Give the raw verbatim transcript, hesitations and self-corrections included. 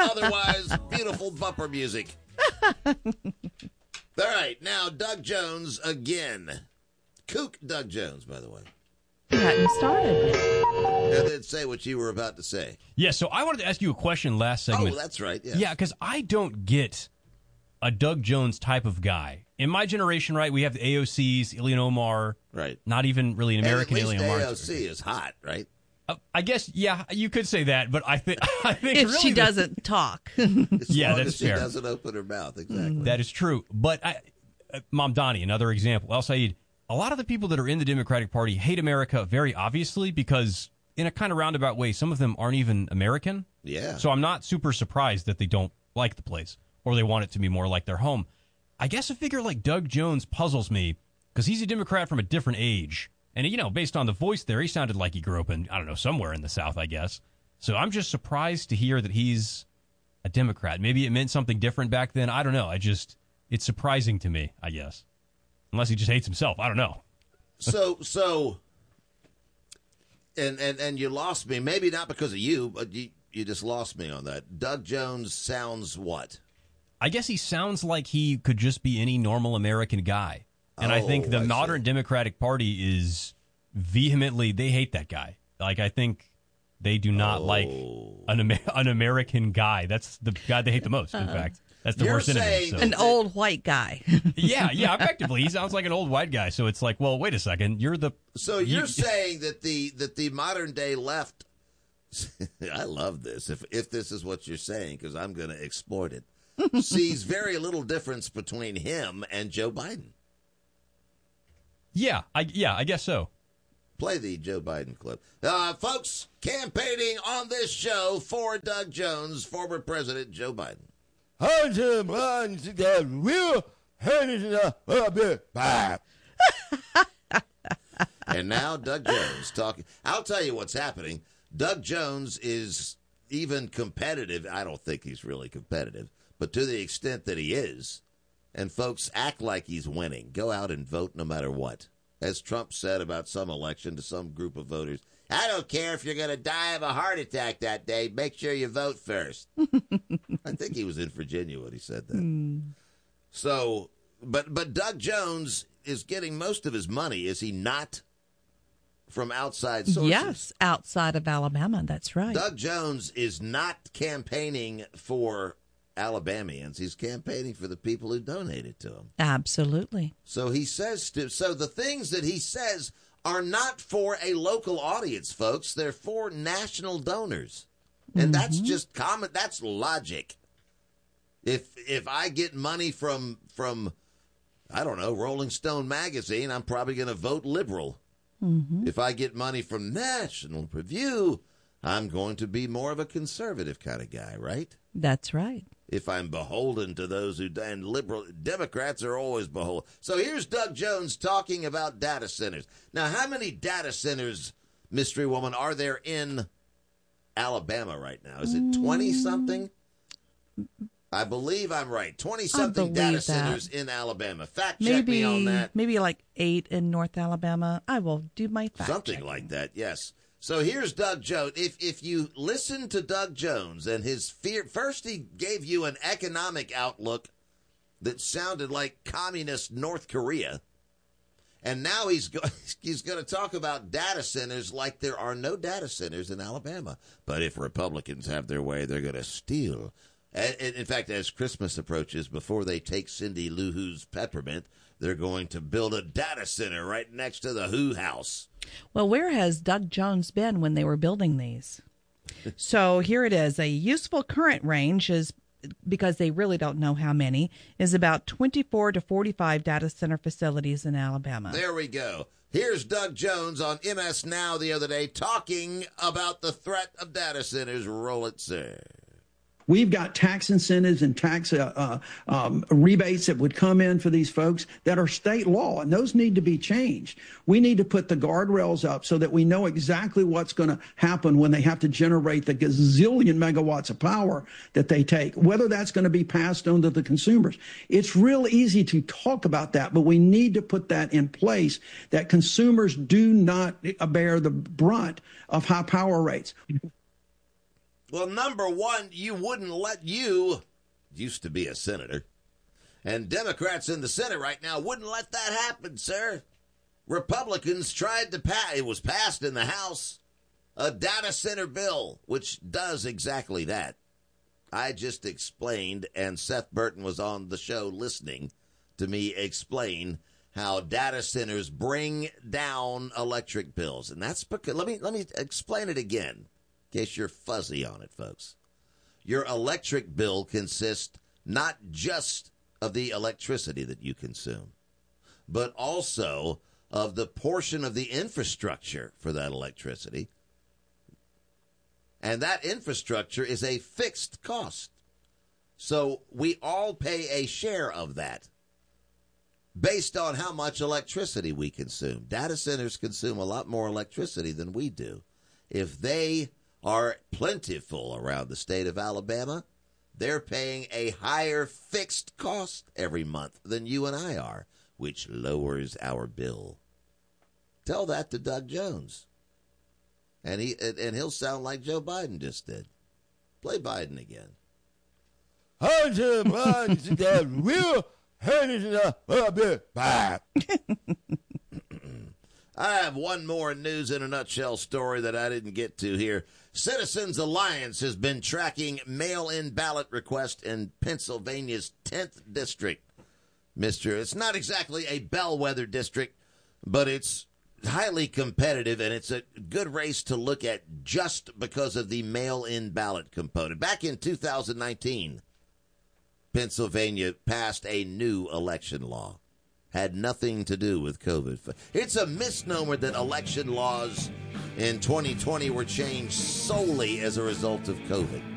otherwise beautiful bumper music. All right, now Doug Jones again. Kook Doug Jones, by the way. You hadn't started yet. And then say what you were about to say. Yeah, so I wanted to ask you a question last segment. Oh, that's right. Yeah, yeah, because I don't get a Doug Jones type of guy. In my generation, right, we have the A O Cs, Ilhan Omar. Right. Not even really an American and at least Ilhan Omar. A O C is hot, right? Uh, I guess, yeah, you could say that, but I think I think if really she the- doesn't talk. As Yeah, long that's as she fair. doesn't open her mouth, exactly. That is true. But I, uh, Mom Donnie, another example. El Said, a lot of the people that are in the Democratic Party hate America very obviously because, in a kind of roundabout way, some of them aren't even American. Yeah. So I'm not super surprised that they don't like the place or they want it to be more like their home. I guess a figure like Doug Jones puzzles me because he's a Democrat from a different age. And, you know, based on the voice there, he sounded like he grew up in, I don't know, somewhere in the South, I guess. So I'm just surprised to hear that he's a Democrat. Maybe it meant something different back then. I don't know. I just, it's surprising to me, I guess. Unless he just hates himself. I don't know. So, so, and, and, and you lost me. Maybe not because of you, but you, you just lost me on that. Doug Jones sounds what? I guess he sounds like he could just be any normal American guy. And I think the Oh, I modern see. Democratic Party is vehemently, they hate that guy. Like, I think they do not Oh. like an, Amer- an American guy. That's the guy they hate the most, in fact. That's the You're worst enemy. saying So. An old white guy. yeah, yeah, effectively. He sounds like an old white guy. So it's like, well, wait a second. You're the... So you're you- saying that the that the modern day left. I love this. If if this is what you're saying, because I'm going to exploit it. Sees very little difference between him and Joe Biden. Yeah, I, yeah, I guess so. Play the Joe Biden clip. Uh, folks, campaigning on this show for Doug Jones, former President Joe Biden. Hunter Biden that will And now Doug Jones talking. I'll tell you what's happening. Doug Jones is even competitive. I don't think he's really competitive, but to the extent that he is, and folks act like he's winning. Go out and vote no matter what. As Trump said about some election to some group of voters, I don't care if you're going to die of a heart attack that day. Make sure you vote first. I think he was in Virginia when he said that. Mm. So, but but Doug Jones is getting most of his money, is he not, from outside sources? Yes, outside of Alabama. That's right. Doug Jones is not campaigning for Alabamians. He's campaigning for the people who donated to him. Absolutely. So he says to, so the things that he says are not for a local audience, folks. They're for national donors. And Mm-hmm. that's just common. That's logic. If if I get money from from I don't know, Rolling Stone magazine, I'm probably going to vote liberal. Mm-hmm. If I get money from National Review, I'm going to be more of a conservative kind of guy, right? That's right. If I'm beholden to those who, and liberal Democrats are always beholden. So here's Doug Jones talking about data centers. Now, how many data centers, Mystery Woman, are there in Alabama right now? Is it twenty something? I believe I'm right. twenty something data believe that. centers in Alabama. Fact check Maybe me on that. maybe like eight in North Alabama. I will do my fact Something checking. like that, yes. So here's Doug Jones. If if you listen to Doug Jones and his fear, first he gave you an economic outlook that sounded like communist North Korea, and now he's go, he's going to talk about data centers like there are no data centers in Alabama. But if Republicans have their way, they're going to steal. And, and in fact, as Christmas approaches, before they take Cindy Lou Who's peppermint, they're going to build a data center right next to the Who house. Well, where has Doug Jones been when they were building these? So here it is. A useful current range is, because they really don't know how many, is about twenty-four to forty-five data center facilities in Alabama. There we go. Here's Doug Jones on M S Now the other day talking about the threat of data centers. Roll it, sir. We've got tax incentives and tax uh, uh, um, rebates that would come in for these folks that are state law, and those need to be changed. We need to put the guardrails up so that we know exactly what's going to happen when they have to generate the gazillion megawatts of power that they take, whether that's going to be passed on to the consumers. It's real easy to talk about that, but we need to put that in place that consumers do not bear the brunt of high power rates. Well, number one, you wouldn't let you, used to be a senator, and Democrats in the Senate right now wouldn't let that happen, sir. Republicans tried to pass, it was passed in the House, a data center bill, which does exactly that. I just explained, and Seth Burton was on the show listening to me explain how data centers bring down electric bills. And that's because, let me, let me explain it again, in case you're fuzzy on it, folks. Your electric bill consists not just of the electricity that you consume, but also of the portion of the infrastructure for that electricity. And that infrastructure is a fixed cost. So we all pay a share of that based on how much electricity we consume. Data centers consume a lot more electricity than we do. If they are plentiful around the state of Alabama, they're paying a higher fixed cost every month than you and I are, which lowers our bill. Tell that to Doug Jones. And he and he'll sound like Joe Biden just did. Play Biden again. Hunter Biden that will hand it a bit back. I have one more news in a nutshell story that I didn't get to here. Citizens Alliance has been tracking mail-in ballot requests in Pennsylvania's tenth district. Mister It's not exactly a bellwether district, but it's highly competitive, and it's a good race to look at just because of the mail-in ballot component. Back in two thousand nineteen, Pennsylvania passed a new election law. Had nothing to do with COVID. It's a misnomer that election laws in twenty twenty were changed solely as a result of COVID.